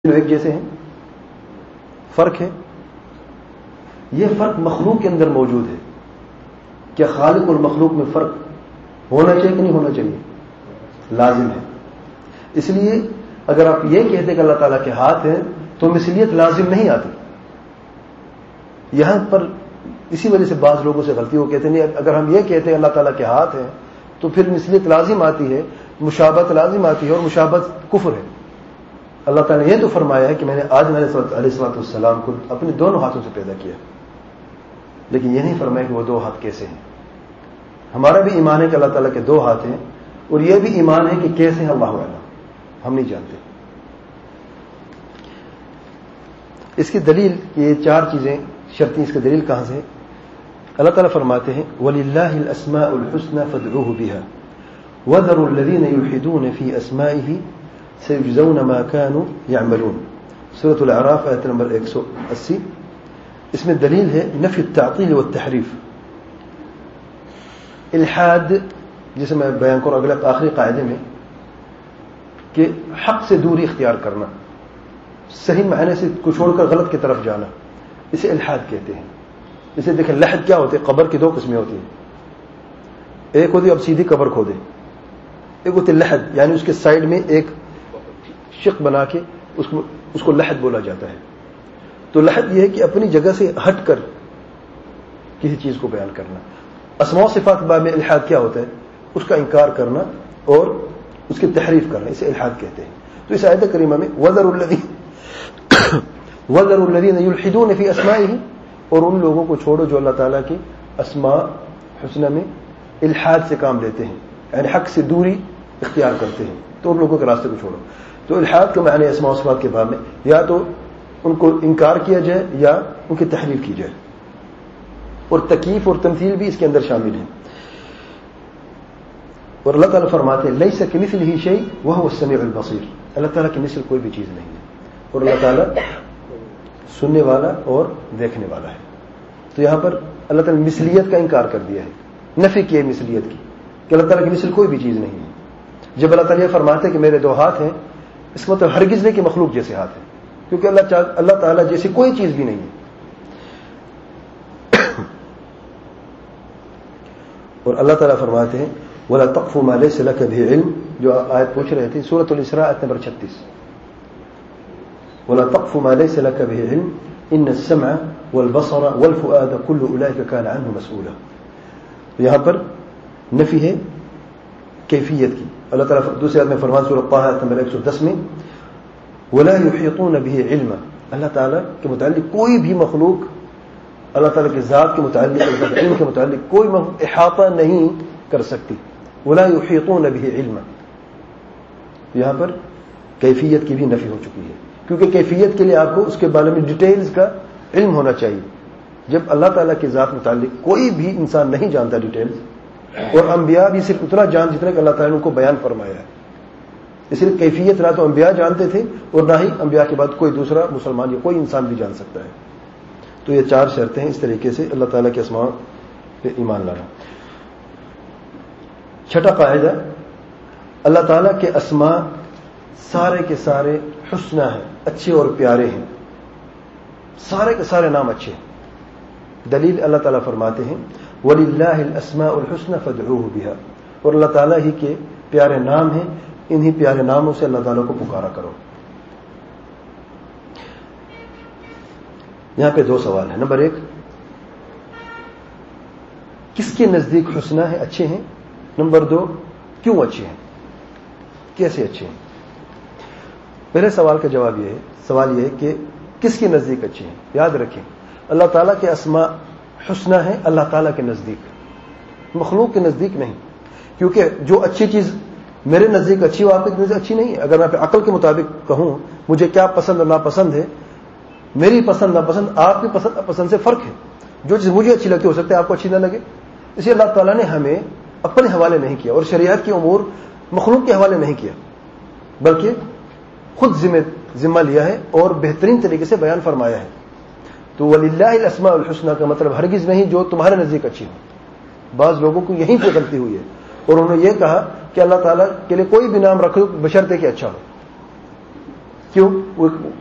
ایک جیسے ہیں؟ فرق ہے. یہ فرق مخلوق کے اندر موجود ہے. کیا خالق اور مخلوق میں فرق ہونا چاہیے کہ نہیں ہونا چاہیے؟ لازم ہے. اس لیے اگر آپ یہ کہتے کہ اللہ تعالیٰ کے ہاتھ ہیں تو مثلیت لازم نہیں آتی. یہاں پر اسی وجہ سے بعض لوگوں سے غلطی وہ کہتے ہیں اگر ہم یہ کہتے ہیں اللہ تعالیٰ کے ہاتھ ہیں تو پھر مثلیت لازم آتی ہے، مشابہت لازم آتی ہے، اور مشابہت کفر ہے. اللہ تعالیٰ نے یہ تو فرمایا ہے کہ میں نے آدم علیہ الصلوۃ والسلام کو اپنے دونوں ہاتھوں سے پیدا کیا، لیکن یہ نہیں فرمایا کہ وہ دو ہاتھ کیسے ہیں. ہمارا بھی ایمان ہے کہ اللہ تعالیٰ کے دو ہاتھ ہیں، اور یہ بھی ایمان ہے کہ کیسے ہیں اللہ اعلم، ہم نہیں جانتے. اس کی دلیل یہ چار چیزیں شرطیں، اس کی دلیل کہاں سے؟ اللہ تعالیٰ فرماتے ہیں وَلِلَّهِ الْأَسْمَاءُ الْحُسْنَى فَادْعُوهُ بِهَا وَذَرُوا الَّذِينَ يُلْحِدُونَ فِي أَسْمَائِهِ سَيُجْزَوْنَ مَا كَانُوا يَعْمَلُونَ. سورۃ الاعراف آیت نمبر 180. اس میں دلیل ہے نفی التعطیل والتحریف. الحاد جسے میں بیان کروں اگلے آخری قاعدے میں کہ حق سے دوری اختیار کرنا، صحیح معنی سے کو چھوڑ کر غلط کی طرف جانا، اسے الحاد کہتے ہیں. اسے دیکھیں لحد کیا ہوتے ہیں؟ قبر کی دو قسمیں ہوتی ہیں. ایک ہوتی اب سیدھی قبر کھودے، ایک ہوتی لحد یعنی اس کے سائڈ میں ایک شق بنا کے اس کو لحد بولا جاتا ہے. تو لحد یہ ہے کہ اپنی جگہ سے ہٹ کر کسی چیز کو بیان کرنا. اسماء و صفات باب میں الحاد کیا ہوتا ہے؟ اس کا انکار کرنا اور اس کی تحریف کرنا، اسے الحاد کہتے ہیں. تو اس آیت کریمہ میں وَذَرُوا الَّذِينَ يُلْحِدُونَ فِي أَسْمَائِهِ، اور ان لوگوں کو چھوڑو جو اللہ تعالیٰ کی اسماء حسنہ میں الحاد سے کام لیتے ہیں، یعنی حق سے دوری اختیار کرتے ہیں، تو ان لوگوں کے راستے کو چھوڑو. تو الحاد کا معنی اسماء و صفات کے باب میں یا تو ان کو انکار کیا جائے یا ان کی تحریف کی جائے، اور تکییف اور تمثیل بھی اس کے اندر شامل ہے. اور اللہ تعالیٰ فرماتے ہیں لیس کمثلہ شیء وہو السمیع البصیر. اللہ تعالیٰ کی مثل کوئی بھی چیز نہیں ہے، اور اللہ تعالیٰ سننے والا اور دیکھنے والا ہے. تو یہاں پر اللہ تعالیٰ نے مثلیت کا انکار کر دیا ہے، نفی کی ہے مثلیت کی، کہ اللہ تعالیٰ کی مثل کوئی بھی چیز نہیں ہے. جب اللہ تعالیٰ یہ فرماتے ہیں کہ میرے دو ہاتھ ہیں، اس کا مطلب ہرگز نہیں کہ مخلوق جیسے ہاتھ ہیں، کیونکہ اللہ تعالیٰ جیسی کوئی چیز بھی نہیں ہے. اور اللہ تعالیٰ فرماتے ہیں وَلَا تَقْفُ مَا لَيْسَ لَكَ بِهِ عِلْمٌ، جو آیت پوچھ رہے تھے سورۃ الاسراء آیت نمبر 36. وَلَا تَقْفُ مَا لَيْسَ لَكَ بِهِ عِلْمٌ إِنَّ السَّمْعَ وَالْبَصَرَ وَالْفُؤَادَ كُلُّ أُولَئِكَ كَانَ عَنْهُ مَسْئُولًا. یہاں پر نفی ہے کیفیت کی. اللہ تعالیٰ دوسری آیت میں فرمان سورۃ طٰہٰ آیت نمبر 110 میں وَلَا يُحِيطُونَ بِهِ عِلْمًا، اللہ تعالیٰ کے متعلق کوئی بھی مخلوق اللہ تعالیٰ کے ذات کے متعلق، اللہ تعالیٰ کے علم کے متعلق کوئی مخلوق احاطہ نہیں کر سکتی. وَلَا يُحِيطُونَ بِهِ عِلْمًا، یہاں پر کیفیت کی بھی نفی ہو چکی ہے، کیونکہ کیفیت کے لیے آپ کو اس کے بارے میں ڈیٹیلز کا علم ہونا چاہیے. جب اللہ تعالیٰ کے ذات متعلق کوئی بھی انسان نہیں جانتا ڈیٹیلز، اور انبیاء بھی صرف اتنا جان جتنا کہ اللہ تعالیٰ نے ان کو بیان فرمایا ہے. اس لیے کیفیت نہ تو انبیاء جانتے تھے اور نہ ہی انبیاء کے بعد کوئی دوسرا مسلمان یا کوئی انسان بھی جان سکتا ہے. تو یہ چار شرطیں ہیں اس طریقے سے اللہ تعالیٰ کے اسماء پہ ایمان لانا. چھٹا قاعدہ، اللہ تعالیٰ کے اسماء سارے کے سارے حسنہ ہیں، اچھے اور پیارے ہیں، سارے کے سارے نام اچھے ہیں. دلیل اللہ تعالیٰ فرماتے ہیں وَلِلَّهِ الْأَسْمَاءُ الْحُسْنَى فَادْعُوهُ بِهَا، اور اللہ تعالیٰ ہی کے پیارے نام ہیں، انہی پیارے ناموں سے اللہ تعالیٰ کو پکارا کرو. یہاں پہ دو سوال ہیں. نمبر ایک، کس کے نزدیک حسنہ ہے، اچھے ہیں؟ نمبر دو، کیوں اچھے ہیں، کیسے اچھے ہیں؟ پہلے سوال کا جواب یہ ہے، سوال یہ ہے کہ کس کے نزدیک اچھے ہیں. یاد رکھیں اللہ تعالیٰ کے اسماء حسنہ ہیں اللہ تعالیٰ کے نزدیک، مخلوق کے نزدیک نہیں. کیونکہ جو اچھی چیز میرے نزدیک اچھی وہ آپ کے نزدیک اچھی نہیں ہے. اگر میں اپنے عقل کے مطابق کہوں مجھے کیا پسند اور ناپسند ہے، میری پسند ناپسند آپ کی پسند سے فرق ہے. جو چیز مجھے اچھی لگتی ہو سکتا ہے آپ کو اچھی نہ لگے. اس لیے اللہ تعالیٰ نے ہمیں اپنے حوالے نہیں کیا اور شریعت کے امور مخلوق کے حوالے نہیں کیا، بلکہ خود ذمہ لیا ہے اور بہترین طریقے سے بیان فرمایا ہے. تو وَلِلَّهِ الْأَسْمَاءُ الْحُسْنَى کا مطلب ہرگز نہیں جو تمہارے نزدیک اچھی ہو. بعض لوگوں کو یہیں پہ غلطی ہوئی ہے اور انہوں نے یہ کہا کہ اللہ تعالیٰ کے لیے کوئی بھی نام رکھو بشرطے کہ اچھا ہو. کیوں؟ وہ